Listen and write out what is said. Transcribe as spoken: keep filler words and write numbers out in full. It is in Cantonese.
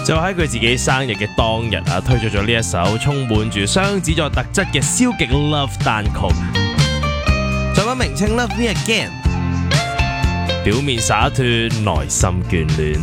就喺佢自己生日嘅當日啊，推出咗呢一首充滿住雙子座特質嘅消極 Love 單曲。作品名稱 Love Me Again， 表面灑脫，內心眷戀。